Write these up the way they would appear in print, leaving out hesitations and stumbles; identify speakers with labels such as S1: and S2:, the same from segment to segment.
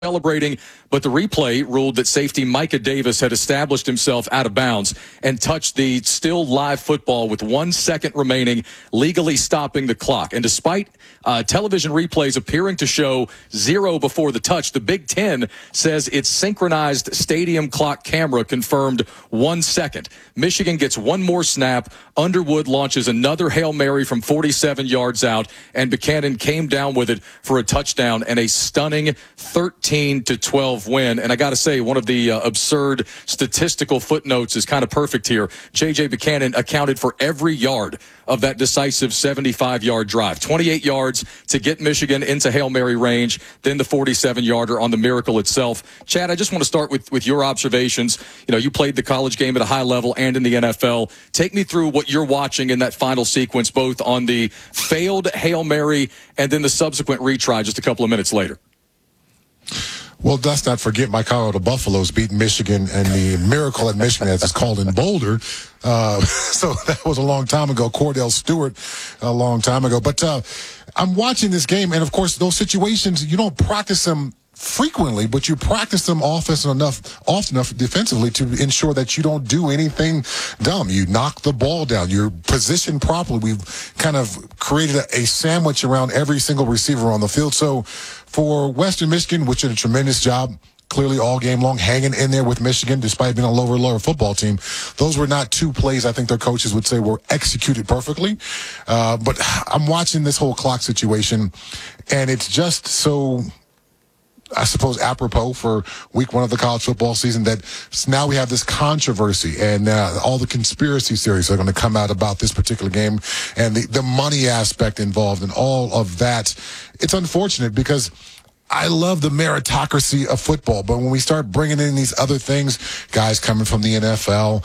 S1: celebrating, but the replay ruled that safety Micah Davis had established himself out of bounds and touched the still live football with 1 second remaining, legally stopping the clock. And despite television replays appearing to show 0 before the touch, the Big Ten says its synchronized stadium clock camera confirmed 1 second. Michigan gets one more snap. Underwood launches another Hail Mary from 47 yards out, and Buchanan came down with it for a touchdown and a stunning 13-12 win. And I got to say, one of the absurd statistical footnotes is kind of perfect here. J.J. Buchanan accounted for every yard of that decisive 75-yard drive. 28 yards to get Michigan into Hail Mary range, then the 47-yarder on the miracle itself. Chad, I just want to start with your observations. You know, you played the college game at a high level and in the NFL. Take me through what you're watching in that final sequence, both on the failed Hail Mary and then the subsequent retry just a couple of minutes later.
S2: Well, let's not forget my Colorado Buffaloes beat Michigan, and the miracle at Michigan, as it's called in Boulder. So that was a long time ago. Cordell Stewart, a long time ago. But I'm watching this game, and of course, those situations, you don't practice them frequently, but you practice them often enough defensively to ensure that you don't do anything dumb. You knock the ball down. You're positioned properly. We've kind of created a sandwich around every single receiver on the field. So for Western Michigan, which did a tremendous job, clearly all game long, hanging in there with Michigan, despite being a lower football team. Those were not two plays I think their coaches would say were executed perfectly. But I'm watching this whole clock situation, and it's just so, I suppose, apropos for week one of the college football season that now we have this controversy, and all the conspiracy theories are going to come out about this particular game and the money aspect involved and all of that. It's unfortunate because I love the meritocracy of football, but when we start bringing in these other things, guys coming from the NFL,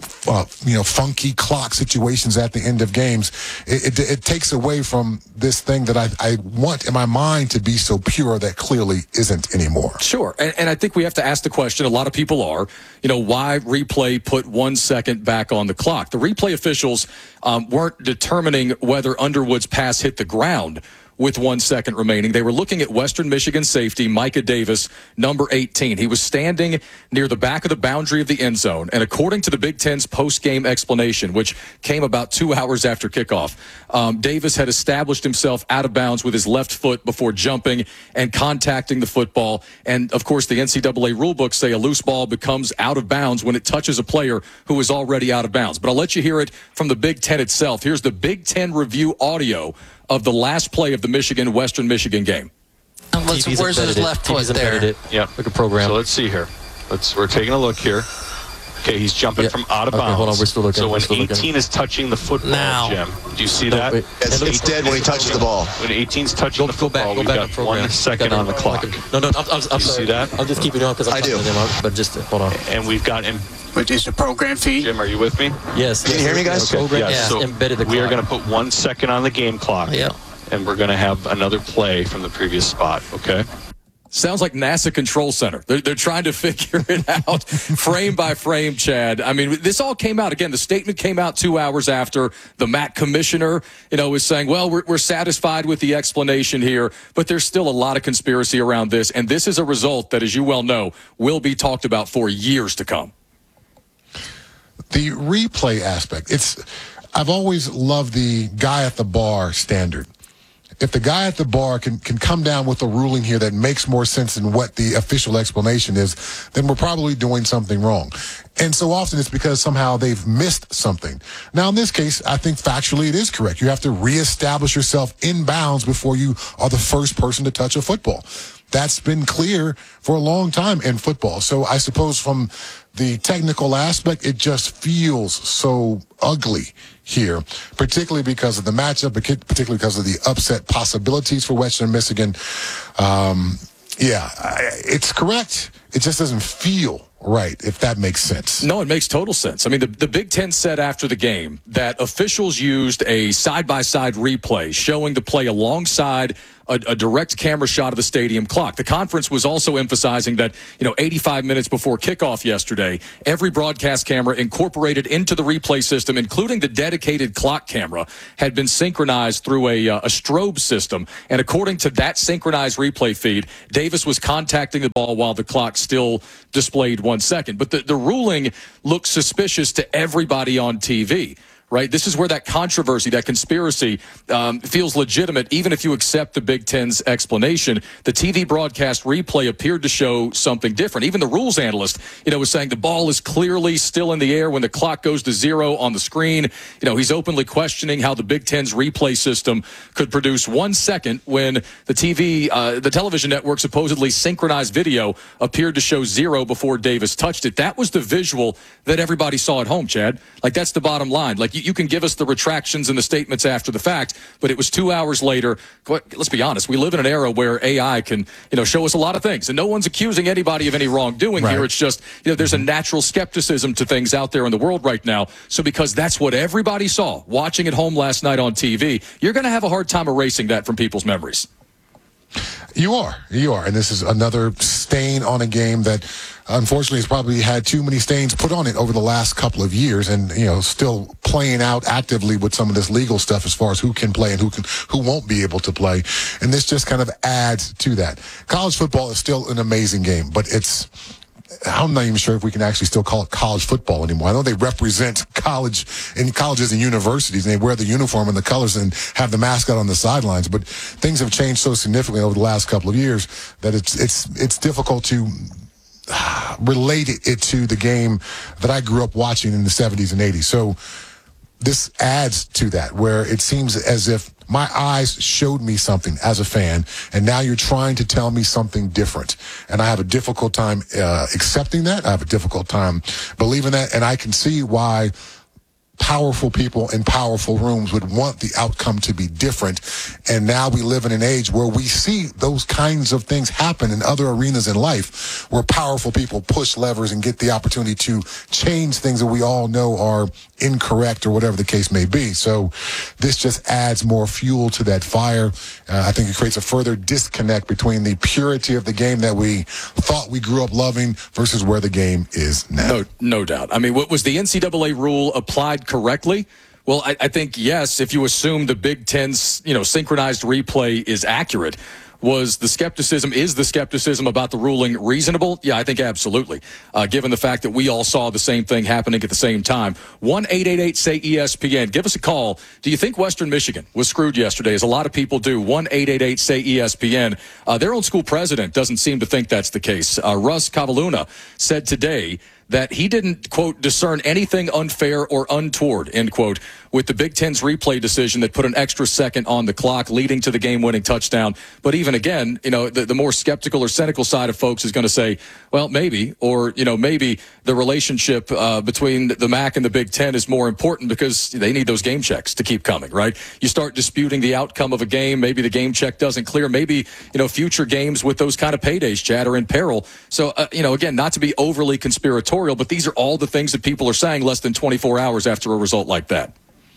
S2: funky clock situations at the end of games, it takes away from this thing that I want in my mind to be so pure that clearly isn't anymore.
S1: Sure, and I think we have to ask the question, a lot of people are, why replay put 1 second back on the clock? The replay officials weren't determining whether Underwood's pass hit the ground with 1 second remaining. They were looking at Western Michigan safety Micah Davis, number 18. He was standing near the back of the boundary of the end zone, and according to the Big Ten's post-game explanation, which came about 2 hours after kickoff, Davis had established himself out of bounds with his left foot before jumping and contacting the football. And, of course, the NCAA rulebooks say a loose ball becomes out of bounds when it touches a player who is already out of bounds. But I'll let you hear it from the Big Ten itself. Here's the Big Ten review audio of the last play of the Michigan-Western Michigan game.
S3: Where's his left foot there?
S4: Yeah,
S3: like a program.
S4: So let's see here. We're taking a look here. Okay, he's jumping from out of bounds.
S3: Hold on, we're still looking.
S4: So when 18 is touching the football, Jim, do you see that?
S5: It's dead when he touches the ball.
S4: When 18's touching the football, we've got 1 second on the clock.
S3: No, I'm sorry.
S4: See that?
S3: I'll just keep it on because
S5: I do.
S3: But just hold on.
S4: And we've got him.
S5: But is the program fee?
S4: Jim, are you with me?
S3: Yes.
S5: Can you hear me, guys?
S4: Okay.
S3: Yeah,
S4: So
S3: embedded the clock.
S4: we are going to put 1 second on the game clock.
S3: Yeah.
S4: And we're going to have another play from the previous spot, okay?
S1: Sounds like NASA Control Center. They're trying to figure it out frame by frame, Chad. I mean, this all came out. Again, the statement came out 2 hours after. The MAC commissioner, was saying, well, we're satisfied with the explanation here, but there's still a lot of conspiracy around this. And this is a result that, as you well know, will be talked about for years to come.
S2: The replay aspect, I've always loved the guy at the bar standard. If the guy at the bar can come down with a ruling here that makes more sense than what the official explanation is, then we're probably doing something wrong. And so often it's because somehow they've missed something. Now, in this case, I think factually it is correct. You have to reestablish yourself in bounds before you are the first person to touch a football. That's been clear for a long time in football. So I suppose from the technical aspect, it just feels so ugly here, particularly because of the matchup, particularly because of the upset possibilities for Western Michigan. It's correct. It just doesn't feel right, if that makes sense.
S1: No, it makes total sense. I mean, the Big Ten said after the game that officials used a side-by-side replay showing the play alongside a direct camera shot of the stadium clock. The conference was also emphasizing that, 85 minutes before kickoff yesterday, every broadcast camera incorporated into the replay system, including the dedicated clock camera, had been synchronized through a strobe system. And according to that synchronized replay feed, Davis was contacting the ball while the clock still displayed 1 second. But the ruling looks suspicious to everybody on TV. Right? This is where that controversy, that conspiracy feels legitimate, even if you accept the Big Ten's explanation. The TV broadcast replay appeared to show something different. Even the rules analyst, was saying the ball is clearly still in the air when the clock goes to 0 on the screen. He's openly questioning how the Big Ten's replay system could produce 1 second when the television network supposedly synchronized video appeared to show 0 before Davis touched it. That was the visual that everybody saw at home, Chad. Like, that's the bottom line. Like, you can give us the retractions and the statements after the fact, but it was 2 hours later. Let's be honest. We live in an era where AI can, show us a lot of things, and no one's accusing anybody of any wrongdoing here. It's just, there's a natural skepticism to things out there in the world right now. So because that's what everybody saw watching at home last night on TV, you're going to have a hard time erasing that from people's memories.
S2: You are. And this is another stain on a game that, unfortunately, has probably had too many stains put on it over the last couple of years, and, still playing out actively with some of this legal stuff as far as who can play and who won't be able to play. And this just kind of adds to that. College football is still an amazing game, but I'm not even sure if we can actually still call it college football anymore. I know they represent colleges and universities, and they wear the uniform and the colors and have the mascot on the sidelines. But things have changed so significantly over the last couple of years that it's difficult to relate it to the game that I grew up watching in the 70s and 80s. So this adds to that, where it seems as if my eyes showed me something as a fan, and now you're trying to tell me something different. And I have a difficult time accepting that. I have a difficult time believing that. And I can see why powerful people in powerful rooms would want the outcome to be different. And now we live in an age where we see those kinds of things happen in other arenas in life, where powerful people push levers and get the opportunity to change things that we all know are incorrect or whatever the case may be. So this just adds more fuel to that fire. I think it creates a further disconnect between the purity of the game that we thought we grew up loving versus where the game is now.
S1: No doubt. I mean, what was the NCAA rule applied correctly? Well, I think, yes, if you assume the Big Ten's, synchronized replay is accurate. Is the skepticism about the ruling reasonable? Yeah, I think absolutely. Given the fact that we all saw the same thing happening at the same time. 1-888-SAY-ESPN. Give us a call. Do you think Western Michigan was screwed yesterday, as a lot of people do? 1-888-SAY-ESPN. Their old school president doesn't seem to think that's the case. Russ Cavaluna said today that he didn't, quote, discern anything unfair or untoward, end quote, with the Big Ten's replay decision that put an extra second on the clock, leading to the game-winning touchdown. But even again, the more skeptical or cynical side of folks is going to say, well, maybe, or, maybe the relationship between the MAC and the Big Ten is more important because they need those game checks to keep coming, right? You start disputing the outcome of a game, maybe the game check doesn't clear, maybe, future games with those kind of paydays, Chad, are in peril. So, again, not to be overly conspiratorial, but these are all the things that people are saying less than 24 hours after a result like that.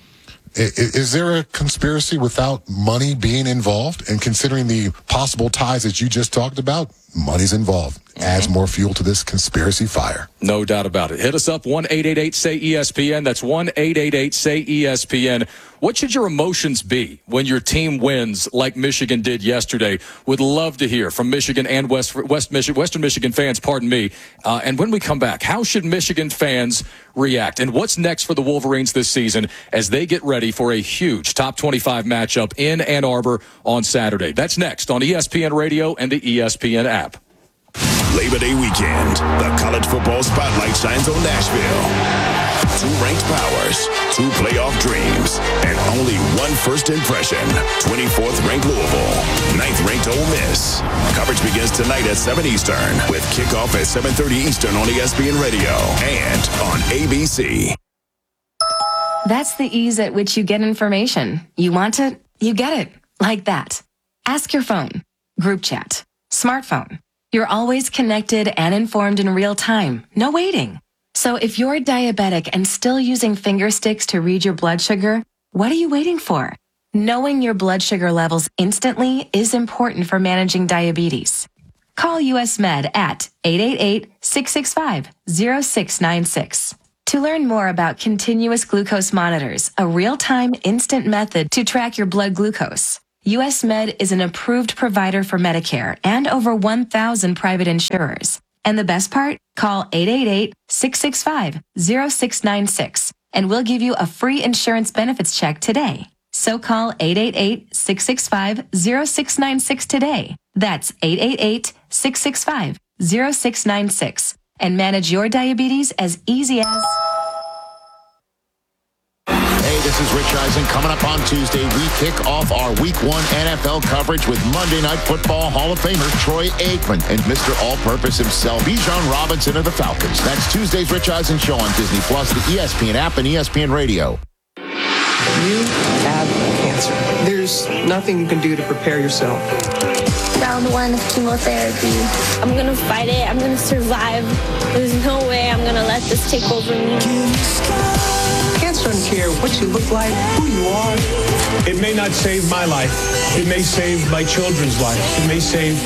S2: Is there a conspiracy without money being involved? And considering the possible ties that you just talked about, money's involved. Adds more fuel to this conspiracy fire.
S1: No doubt about it. Hit us up, 1-888-SAY-ESPN. That's 1-888-SAY-ESPN. What should your emotions be when your team wins like Michigan did yesterday? Would love to hear from Michigan and Western Michigan fans, and when we come back, how should Michigan fans react? And what's next for the Wolverines this season as they get ready for a huge top 25 matchup in Ann Arbor on Saturday? That's next on ESPN Radio and the ESPN app.
S6: Labor Day weekend, the college football spotlight shines on Nashville. 2 ranked powers, 2 playoff dreams, and only 1 first impression. 24th ranked Louisville, 9th ranked Ole Miss. Coverage begins tonight at 7 Eastern with kickoff at 7:30 Eastern on ESPN Radio and on ABC.
S7: That's the ease at which you get information. You want it, you get it. Like that. Ask your phone, group chat, smartphone, You're always connected and informed in real time. No waiting. So if you're diabetic and still using finger sticks to read your blood sugar, what are you waiting for? Knowing your blood sugar levels instantly is important for managing diabetes. Call US Med at 888-665-0696. To learn more about continuous glucose monitors, a real-time instant method to track your blood glucose, US Med is an approved provider for Medicare and over 1,000 private insurers. And the best part? Call 888-665-0696 and we'll give you a free insurance benefits check today. So call 888-665-0696 today. That's 888-665-0696 and manage your diabetes as easy as...
S8: Hey, this is Rich Eisen. Coming up on Tuesday, we kick off our Week 1 NFL coverage with Monday Night Football Hall of Famer Troy Aikman and Mr. All-Purpose himself, Bijan Robinson of the Falcons. That's Tuesday's Rich Eisen Show on Disney+, the ESPN app, and ESPN Radio.
S9: You have cancer. There's nothing you can do to prepare yourself.
S10: Round 1 of chemotherapy. I'm gonna fight it. I'm gonna survive. There's no way I'm gonna let this take over me.
S9: Cancer doesn't care what you look like, who you are.
S11: It may not save my life. It may save my children's lives. It may save